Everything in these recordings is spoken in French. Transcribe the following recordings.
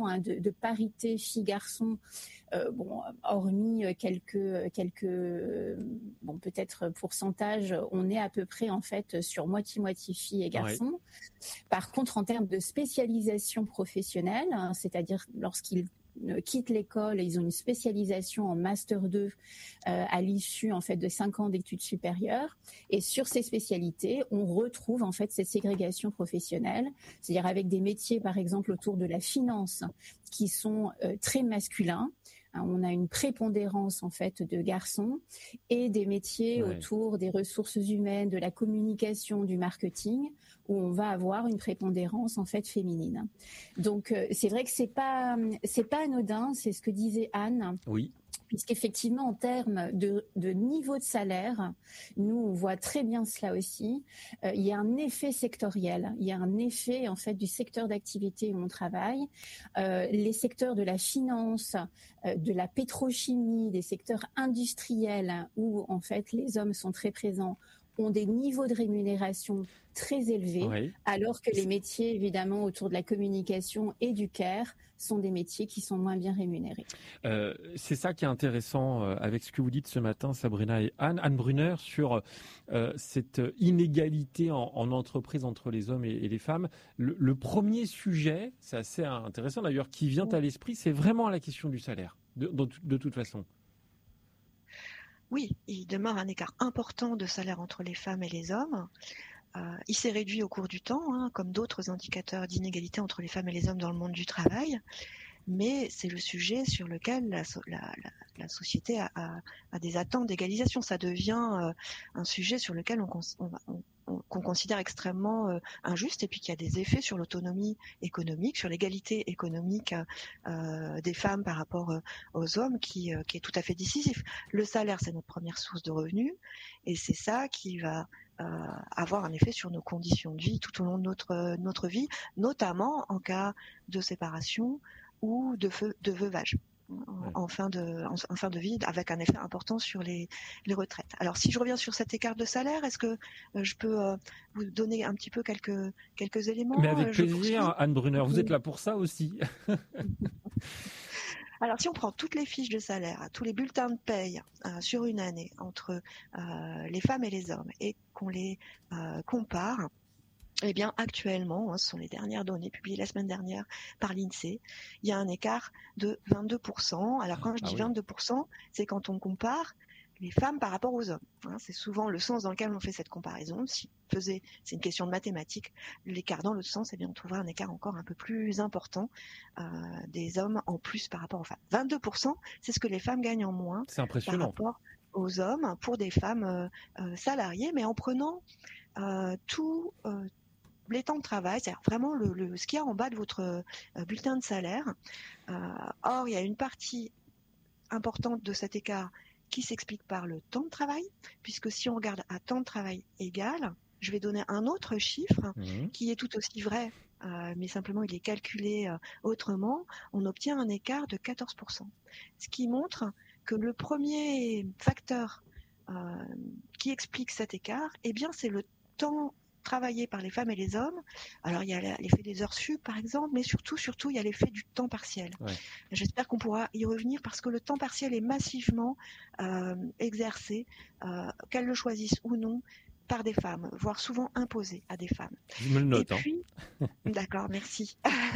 de parité filles-garçons, hormis quelques peut-être pourcentage, on est à peu près en fait sur moitié filles et garçons. Ouais. Par contre, en termes de spécialisation professionnelle, c'est-à-dire lorsqu'ils quittent l'école, ils ont une spécialisation en master 2 à l'issue en fait de 5 ans d'études supérieures. Et sur ces spécialités, on retrouve en fait cette ségrégation professionnelle, c'est-à-dire avec des métiers par exemple autour de la finance qui sont très masculins. On a une prépondérance en fait de garçons et des métiers autour des ressources humaines, de la communication, du marketing, où on va avoir une prépondérance en fait féminine. Donc c'est vrai que c'est pas anodin, c'est ce que disait Anne. Oui. Puisqu'effectivement, en termes de niveau de salaire, nous, on voit très bien cela aussi. Il y a un effet sectoriel. Il y a un effet, en fait, du secteur d'activité où on travaille. Les secteurs de la finance, de la pétrochimie, des secteurs industriels où, en fait, les hommes sont très présents, ont des niveaux de rémunération très élevés, alors que les métiers, évidemment, autour de la communication et du care sont des métiers qui sont moins bien rémunérés. C'est ça qui est intéressant avec ce que vous dites ce matin, Sabrina et Anne Brunner, sur cette inégalité en entreprise entre les hommes et les femmes. Le premier sujet, c'est assez intéressant d'ailleurs, qui vient à l'esprit, c'est vraiment la question du salaire, de toute façon. Oui, il demeure un écart important de salaire entre les femmes et les hommes. Il s'est réduit au cours du temps, comme d'autres indicateurs d'inégalité entre les femmes et les hommes dans le monde du travail, mais c'est le sujet sur lequel la société a des attentes d'égalisation. Ça devient un sujet sur lequel qu'on considère extrêmement injuste, et puis qui a des effets sur l'autonomie économique, sur l'égalité économique des femmes par rapport aux hommes, qui est tout à fait décisif. Le salaire, c'est notre première source de revenus, et c'est ça qui va avoir un effet sur nos conditions de vie tout au long de notre vie, notamment en cas de séparation ou de veuvage. En fin de vie, avec un effet important sur les retraites. Alors, si je reviens sur cet écart de salaire, est-ce que je peux vous donner un petit peu quelques éléments? Mais avec plaisir, Anne Brunner, vous êtes là pour ça aussi. Alors, si on prend toutes les fiches de salaire, tous les bulletins de paye sur une année entre les femmes et les hommes, et qu'on les compare, eh bien, actuellement, ce sont les dernières données publiées la semaine dernière par l'INSEE, il y a un écart de 22%. Alors, quand je dis 22%, c'est quand on compare les femmes par rapport aux hommes. C'est souvent le sens dans lequel on fait cette comparaison. Si c'est une question de mathématiques, l'écart dans l'autre sens, eh bien, on trouvera un écart encore un peu plus important des hommes en plus par rapport aux femmes. 22%, c'est ce que les femmes gagnent en moins par rapport aux hommes pour des femmes salariées, mais en prenant tout les temps de travail, c'est-à-dire vraiment ce qu'il y a en bas de votre bulletin de salaire. Or, il y a une partie importante de cet écart qui s'explique par le temps de travail, puisque si on regarde à temps de travail égal, je vais donner un autre chiffre qui est tout aussi vrai, mais simplement il est calculé autrement, on obtient un écart de 14%. Ce qui montre que le premier facteur qui explique cet écart, eh bien, c'est le temps travaillé par les femmes et les hommes. Alors, il y a l'effet des heures sup, par exemple, mais surtout, il y a l'effet du temps partiel. J'espère qu'on pourra y revenir, parce que le temps partiel est massivement exercé, qu'elles le choisissent ou non, par des femmes, voire souvent imposé à des femmes. Je me le note. Et puis, d'accord, merci.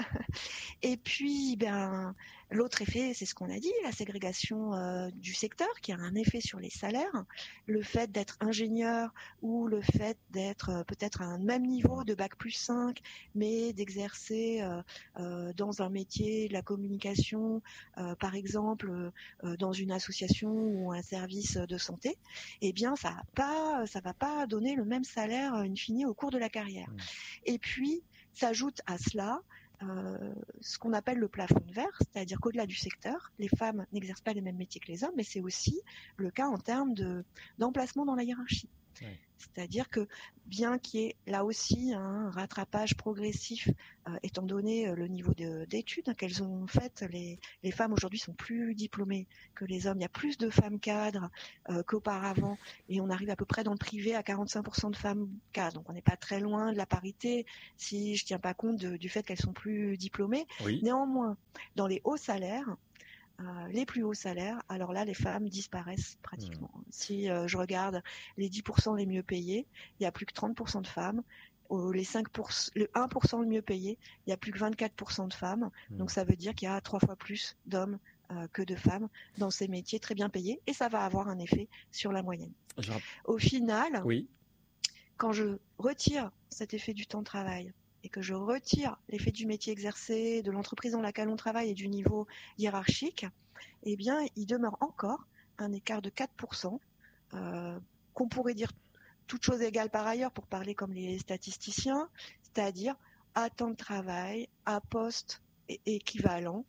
Et puis, l'autre effet, c'est ce qu'on a dit, la ségrégation du secteur, qui a un effet sur les salaires. Le fait d'être ingénieur, ou le fait d'être peut-être à un même niveau de bac+5, mais d'exercer dans un métier de la communication, par exemple, dans une association ou un service de santé, eh bien, ça va pas donner le même salaire in fine au cours de la carrière. Et puis, s'ajoute à cela ce qu'on appelle le plafond de verre, c'est-à-dire qu'au-delà du secteur, les femmes n'exercent pas les mêmes métiers que les hommes, mais c'est aussi le cas en termes d'emplacement dans la hiérarchie. C'est-à-dire que bien qu'il y ait là aussi un rattrapage progressif, étant donné le niveau d'études qu'elles ont faites, les femmes aujourd'hui sont plus diplômées que les hommes. Il y a plus de femmes cadres qu'auparavant, et on arrive à peu près dans le privé à 45% de femmes cadres. Donc on n'est pas très loin de la parité si je tiens pas compte du fait qu'elles sont plus diplômées. Néanmoins, dans les hauts salaires, les plus hauts salaires, alors là, les femmes disparaissent pratiquement. Si je regarde les 10% les mieux payés, il n'y a plus que 30% de femmes. Les 5%, le 1% le mieux payé, il n'y a plus que 24% de femmes. Donc ça veut dire qu'il y a 3 fois plus d'hommes que de femmes dans ces métiers très bien payés, et ça va avoir un effet sur la moyenne. Au final, quand je retire cet effet du temps de travail et que je retire l'effet du métier exercé, de l'entreprise dans laquelle on travaille et du niveau hiérarchique, eh bien, il demeure encore un écart de 4%, qu'on pourrait dire toute chose égale par ailleurs pour parler comme les statisticiens, c'est-à-dire à temps de travail, à poste équivalent,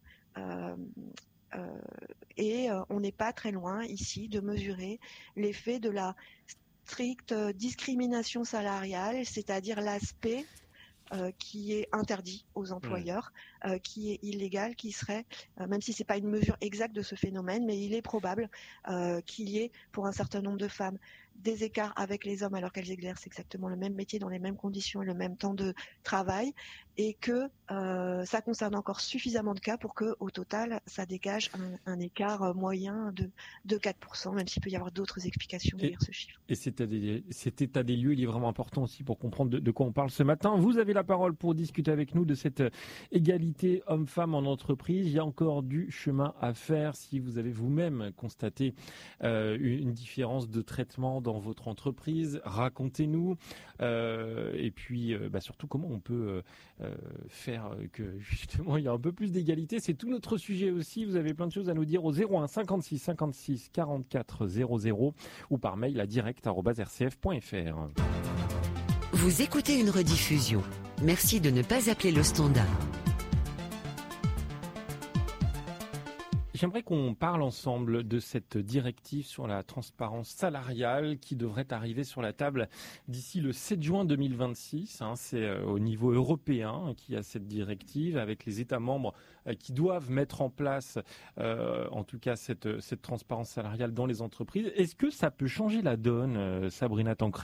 et on n'est pas très loin ici de mesurer l'effet de la stricte discrimination salariale, c'est-à-dire l'aspect qui est interdit aux employeurs, qui est illégal, qui serait, même si c'est pas une mesure exacte de ce phénomène, mais il est probable qu'il y ait pour un certain nombre de femmes des écarts avec les hommes alors qu'elles exercent exactement le même métier dans les mêmes conditions et le même temps de travail, et que ça concerne encore suffisamment de cas pour que, au total, ça dégage un écart moyen de 4%, même s'il peut y avoir d'autres explications derrière ce chiffre. Et cet état des lieux, il est vraiment important aussi pour comprendre de quoi on parle ce matin. Vous avez la parole pour discuter avec nous de cette égalité homme-femme en entreprise. Il y a encore du chemin à faire si vous avez vous-même constaté une différence de traitement dans votre entreprise. Racontez-nous. Et puis, surtout, comment on peut faire que justement il y a un peu plus d'égalité. C'est tout notre sujet aussi. Vous avez plein de choses à nous dire au 01 56 56 44 00 ou par mail à direct@rcf.fr. Vous écoutez une rediffusion. Merci de ne pas appeler le standard. J'aimerais qu'on parle ensemble de cette directive sur la transparence salariale qui devrait arriver sur la table d'ici le 7 juin 2026. C'est au niveau européen qu'il y a cette directive avec les États membres qui doivent mettre en place, en tout cas, cette transparence salariale dans les entreprises. Est-ce que ça peut changer la donne, Sabrina Tancrel ?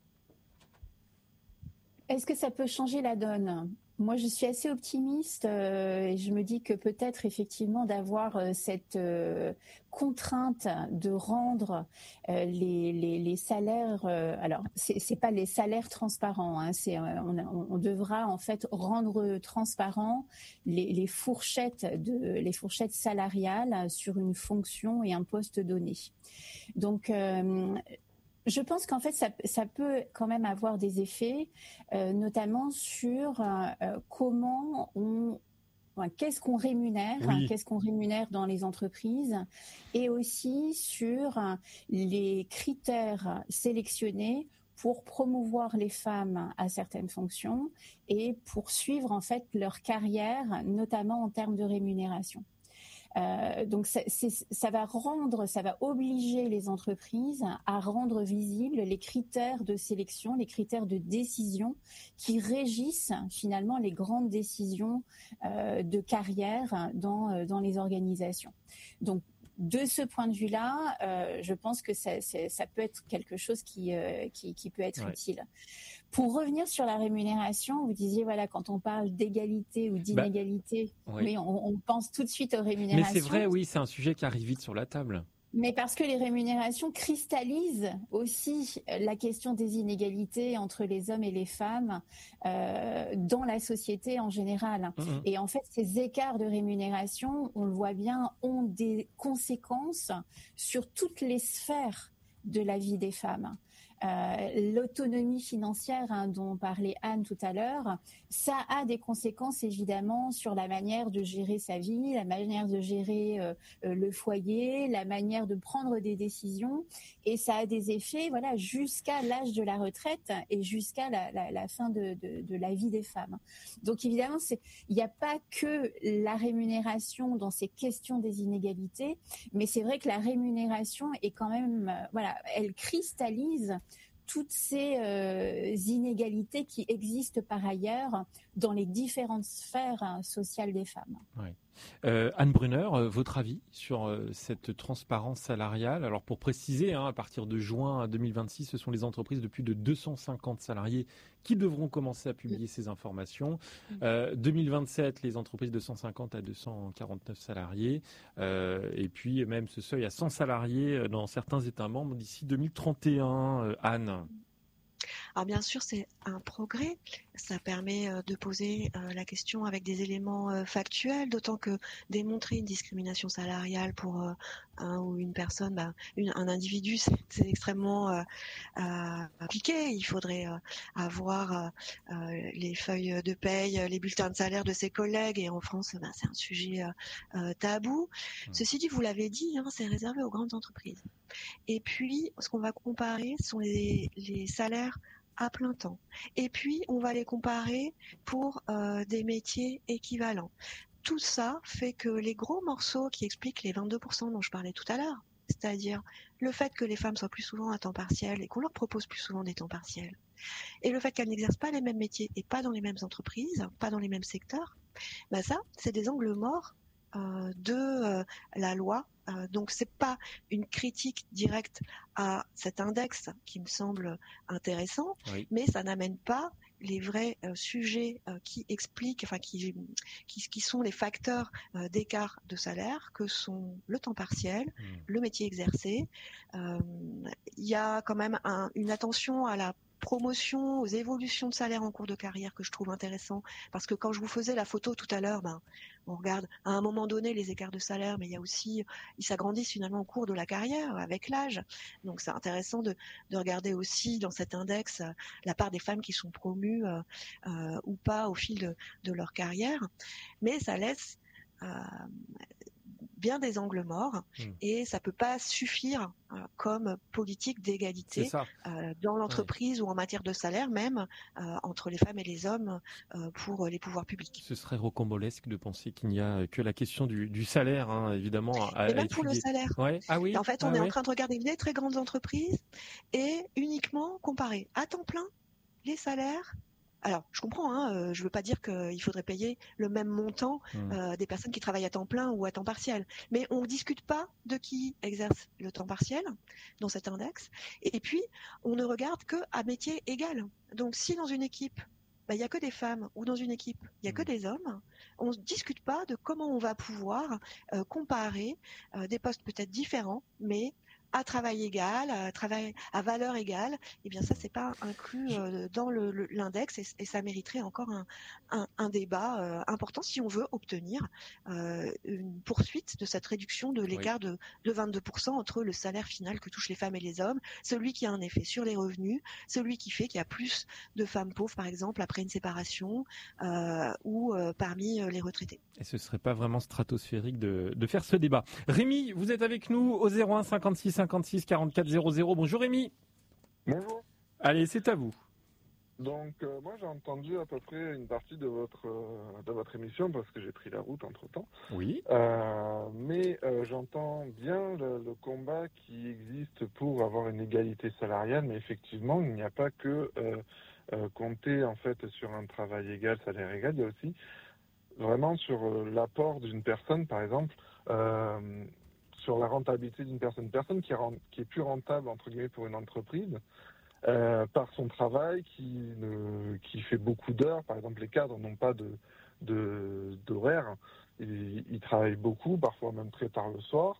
Est-ce que ça peut changer la donne ? Moi, je suis assez optimiste et je me dis que peut-être effectivement d'avoir cette contrainte de rendre les salaires. Alors, c'est pas les salaires transparents. On devra en fait rendre transparent les fourchettes salariales sur une fonction et un poste donné. Donc je pense qu'en fait, ça peut quand même avoir des effets, notamment sur qu'est-ce qu'on rémunère, qu'est-ce qu'on rémunère dans les entreprises, et aussi sur les critères sélectionnés pour promouvoir les femmes à certaines fonctions et pour suivre en fait leur carrière, notamment en termes de rémunération. Donc ça va obliger les entreprises à rendre visibles les critères de sélection, les critères de décision qui régissent finalement les grandes décisions de carrière dans les organisations. Donc de ce point de vue-là, je pense que ça peut être quelque chose qui peut être utile. Pour revenir sur la rémunération, vous disiez, voilà, quand on parle d'égalité ou d'inégalité, on pense tout de suite aux rémunérations. Mais c'est vrai, oui, c'est un sujet qui arrive vite sur la table. Mais parce que les rémunérations cristallisent aussi la question des inégalités entre les hommes et les femmes dans la société en général. Et en fait, ces écarts de rémunération, on le voit bien, ont des conséquences sur toutes les sphères de la vie des femmes. L'autonomie financière dont parlait Anne tout à l'heure, ça a des conséquences évidemment sur la manière de gérer sa vie, la manière de gérer le foyer, la manière de prendre des décisions, et ça a des effets jusqu'à l'âge de la retraite et jusqu'à la fin de la vie des femmes. Donc évidemment, il n'y a pas que la rémunération dans ces questions des inégalités, mais c'est vrai que la rémunération est quand même, elle cristallise toutes ces inégalités qui existent par ailleurs dans les différentes sphères sociales des femmes. Ouais. Anne Brunner, votre avis sur cette transparence salariale? Alors pour préciser, à partir de juin 2026, ce sont les entreprises de plus de 250 salariés qui devront commencer à publier ces informations. 2027, les entreprises de 150 à 249 salariés. Et puis même ce seuil à 100 salariés dans certains États membres d'ici 2031. Anne? Alors bien sûr, c'est un progrès. Ça permet de poser la question avec des éléments factuels, d'autant que démontrer une discrimination salariale pour un ou une personne, un individu, c'est extrêmement compliqué. Il faudrait avoir les feuilles de paye, les bulletins de salaire de ses collègues, et en France, c'est un sujet tabou. Ceci dit, vous l'avez dit, c'est réservé aux grandes entreprises. Et puis, ce qu'on va comparer sont les salaires à plein temps. Et puis, on va les comparer pour des métiers équivalents. Tout ça fait que les gros morceaux qui expliquent les 22% dont je parlais tout à l'heure, c'est-à-dire le fait que les femmes soient plus souvent à temps partiel et qu'on leur propose plus souvent des temps partiels, et le fait qu'elles n'exercent pas les mêmes métiers et pas dans les mêmes entreprises, pas dans les mêmes secteurs, ça, c'est des angles morts de la loi. Donc c'est pas une critique directe à cet index qui me semble intéressant, oui, mais ça n'amène pas les vrais sujets qui expliquent, qui sont les facteurs d'écart de salaire, que sont le temps partiel, le métier exercé. Il y a quand même une attention à la promotion, aux évolutions de salaire en cours de carrière que je trouve intéressant, parce que quand je vous faisais la photo tout à l'heure, on regarde à un moment donné les écarts de salaire, mais il y a aussi, ils s'agrandissent finalement au cours de la carrière avec l'âge. Donc c'est intéressant de regarder aussi dans cet index la part des femmes qui sont promues ou pas au fil de leur carrière, mais ça laisse bien des angles morts, et ça peut pas suffire comme politique d'égalité dans l'entreprise, ou en matière de salaire même entre les femmes et les hommes pour les pouvoirs publics. Ce serait rocambolesque de penser qu'il n'y a que la question du salaire, évidemment. Et même pour le salaire. Ouais. Ah oui. Et en fait, on est en train de regarder les très grandes entreprises et uniquement comparer à temps plein les salaires. Alors, je comprends, je ne veux pas dire qu'il faudrait payer le même montant des personnes qui travaillent à temps plein ou à temps partiel. Mais on ne discute pas de qui exerce le temps partiel dans cet index. Et puis, on ne regarde qu'à métier égal. Donc, si dans une équipe, il n'y a que des femmes, ou dans une équipe, il n'y a que des hommes, on ne discute pas de comment on va pouvoir comparer des postes peut-être différents, mais à travail égal, à valeur égale, eh bien ça c'est pas inclus dans l'index, et ça mériterait encore un débat important si on veut obtenir une poursuite de cette réduction de l'écart de 22% entre le salaire final que touchent les femmes et les hommes, celui qui a un effet sur les revenus, celui qui fait qu'il y a plus de femmes pauvres par exemple après une séparation ou parmi les retraités. Et ce serait pas vraiment stratosphérique de faire ce débat. Rémi, vous êtes avec nous au 01 56 56 44 00. Bonjour Rémi. Bonjour. Allez, c'est à vous. Donc moi j'ai entendu à peu près une partie de votre émission parce que j'ai pris la route entre-temps. Oui. Mais j'entends bien le combat qui existe pour avoir une égalité salariale, mais effectivement il n'y a pas que compter en fait sur un travail égal, salaire égal, il y a aussi vraiment sur l'apport d'une personne, par exemple, sur la rentabilité d'une personne. Une personne qui est plus rentable, entre guillemets, pour une entreprise, par son travail, qui fait beaucoup d'heures. Par exemple, les cadres n'ont pas d'horaire. Ils travaillent beaucoup, parfois même très tard le soir.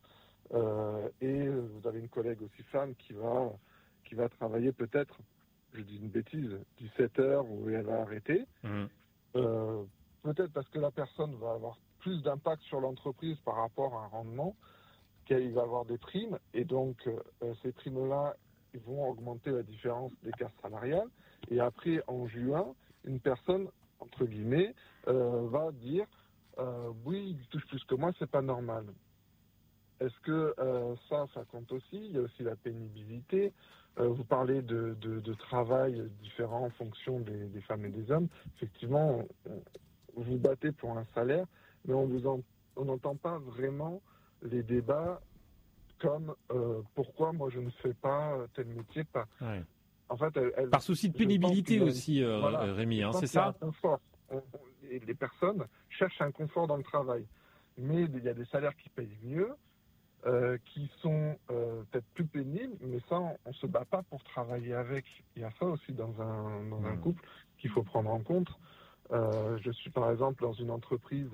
Et vous avez une collègue aussi femme qui va travailler peut-être, je dis une bêtise, 17 heures où elle va arrêter. Peut-être parce que la personne va avoir plus d'impact sur l'entreprise par rapport à un rendement, qu'il va avoir des primes, et donc ces primes-là vont augmenter la différence d'écart salarial. Et après, en juin, une personne, entre guillemets, va dire oui, il touche plus que moi, c'est pas normal. Est-ce que ça compte aussi? Il y a aussi la pénibilité. Vous parlez de travail différent en fonction des femmes et des hommes. Effectivement, vous battez pour un salaire, mais on n'entend pas vraiment les débats comme pourquoi moi je ne fais pas tel métier. Ouais. En fait, par souci de pénibilité aussi, Rémi, c'est ça? les personnes cherchent un confort dans le travail. Mais il y a des salaires qui payent mieux, qui sont peut-être plus pénibles, mais ça, on se bat pas pour travailler avec. Il y a ça aussi dans un couple qu'il faut prendre en compte. Je suis par exemple dans une entreprise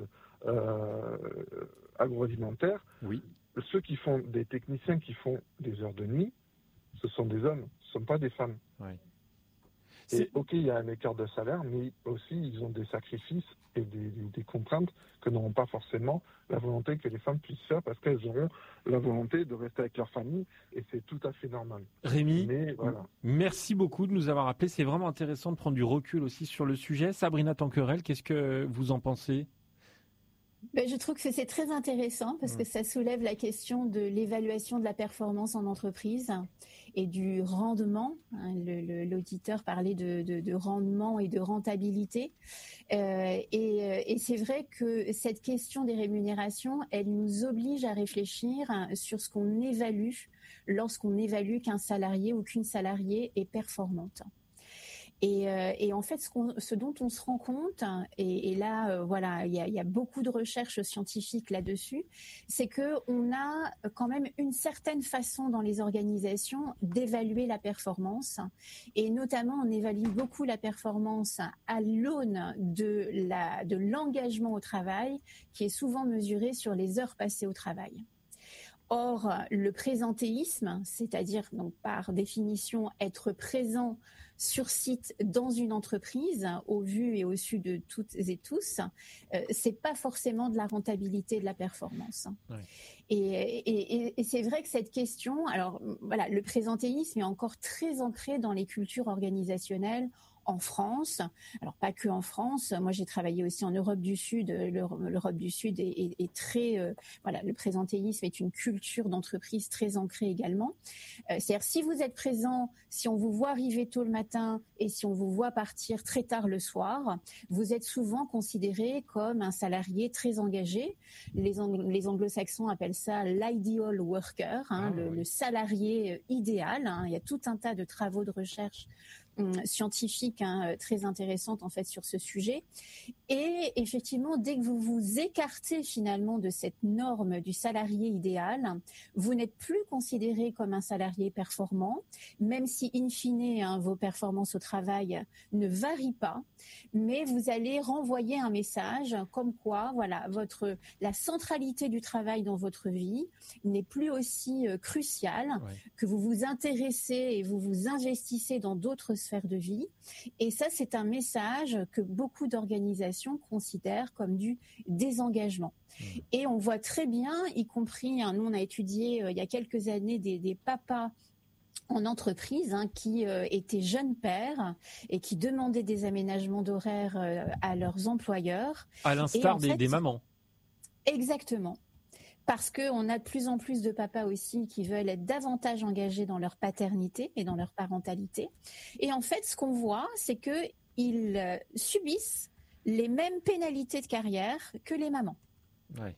agroalimentaire. Oui. Des techniciens qui font des heures de nuit, ce sont des hommes, ce ne sont pas des femmes. Oui. Et ok, il y a un écart de salaire, mais aussi ils ont des sacrifices et des contraintes que n'auront pas forcément la volonté que les femmes puissent faire, parce qu'elles auront la volonté de rester avec leur famille, et c'est tout à fait normal. Rémi, voilà. Merci beaucoup de nous avoir appelés. C'est vraiment intéressant de prendre du recul aussi sur le sujet. Sabrina Tanquerel, qu'est-ce que vous en pensez ? Je trouve que c'est très intéressant parce que ça soulève la question de l'évaluation de la performance en entreprise et du rendement. L'auditeur parlait de rendement et de rentabilité. Et c'est vrai que cette question des rémunérations, elle nous oblige à réfléchir sur ce qu'on évalue lorsqu'on évalue qu'un salarié ou qu'une salariée est performante. Et en fait, ce dont on se rend compte, et là, voilà, il y a beaucoup de recherches scientifiques là-dessus, c'est que on a quand même une certaine façon dans les organisations d'évaluer la performance, et notamment on évalue beaucoup la performance à l'aune de l'engagement au travail, qui est souvent mesuré sur les heures passées au travail. Or, le présentéisme, c'est-à-dire donc par définition être présent sur site dans une entreprise, au vu et au su de toutes et tous, c'est pas forcément de la rentabilité de la performance. Ouais. Et c'est vrai que cette question, alors voilà, le présentéisme est encore très ancré dans les cultures organisationnelles en France, alors pas que en France. Moi, j'ai travaillé aussi en Europe du Sud. L'Europe du Sud est très, voilà, le présentéisme est une culture d'entreprise très ancrée également. C'est-à-dire, si vous êtes présent, si on vous voit arriver tôt le matin et si on vous voit partir très tard le soir, vous êtes souvent considéré comme un salarié très engagé. Les anglo-saxons appellent ça l'ideal worker, le salarié idéal. Il y a tout un tas de travaux de recherche scientifique très intéressante en fait sur ce sujet. Et effectivement, dès que vous vous écartez finalement de cette norme du salarié idéal, vous n'êtes plus considéré comme un salarié performant, même si in fine vos performances au travail ne varient pas, mais vous allez renvoyer un message comme quoi voilà, la centralité du travail dans votre vie n'est plus aussi cruciale, que vous vous intéressez et vous vous investissez dans d'autres sphères de vie. Et ça, c'est un message que beaucoup d'organisations considèrent comme du désengagement. Et on voit très bien, y compris, nous on a étudié il y a quelques années des papas en entreprise qui étaient jeunes pères et qui demandaient des aménagements d'horaires à leurs employeurs. À l'instar des mamans. Exactement. Parce qu'on a de plus en plus de papas aussi qui veulent être davantage engagés dans leur paternité et dans leur parentalité. Et en fait, ce qu'on voit, c'est qu'ils subissent les mêmes pénalités de carrière que les mamans. Ouais.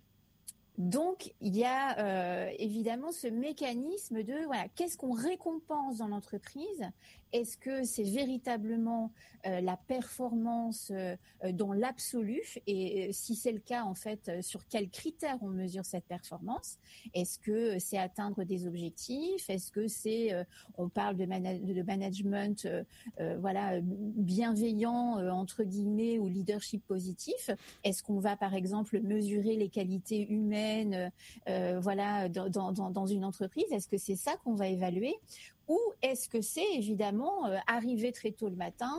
Donc, il y a évidemment ce mécanisme de voilà, qu'est-ce qu'on récompense dans l'entreprise ? Est-ce que c'est véritablement la performance dans l'absolu ? Et si c'est le cas, en fait, sur quels critères on mesure cette performance ? Est-ce que c'est atteindre des objectifs ? Est-ce que c'est, on parle de management voilà, bienveillant, entre guillemets, ou leadership positif ? Est-ce qu'on va, par exemple, mesurer les qualités humaines voilà, dans une entreprise ? Est-ce que c'est ça qu'on va évaluer ? Ou est-ce que c'est évidemment arriver très tôt le matin,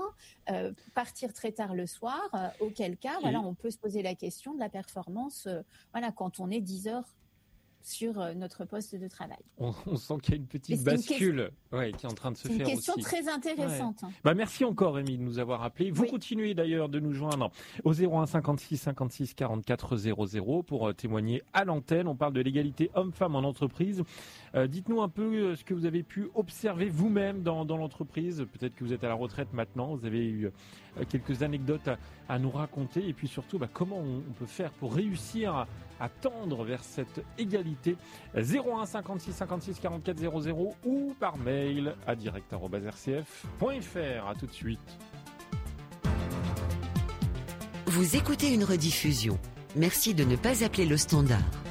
partir très tard le soir, auquel cas, voilà, on peut se poser la question de la performance, voilà, quand on est 10 heures sur notre poste de travail. On sent qu'il y a une petite bascule qui est en train de se faire aussi. C'est une question très intéressante. Ouais. Merci encore, Rémi, de nous avoir appelés. Vous continuez d'ailleurs de nous joindre au 01 56 56 44 00 pour témoigner à l'antenne. On parle de l'égalité homme-femme en entreprise. Dites-nous un peu ce que vous avez pu observer vous-même dans l'entreprise. Peut-être que vous êtes à la retraite maintenant. Vous avez eu quelques anecdotes à nous raconter. Et puis surtout, comment on peut faire pour réussir à tendre vers cette égalité. 01 56 56 44 00 ou par mail à direct@rcf.fr. À tout de suite. Vous écoutez une rediffusion. Merci de ne pas appeler le standard.